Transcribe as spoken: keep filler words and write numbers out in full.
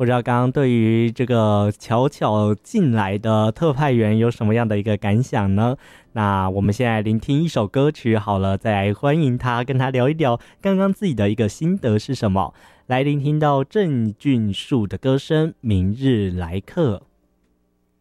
不知道刚刚对于这个巧巧进来的特派员有什么样的一个感想呢？那我们现在聆听一首歌曲好了，再来欢迎他，跟他聊一聊刚刚自己的一个心得是什么。来聆听到郑俊树的歌声《明日来客》。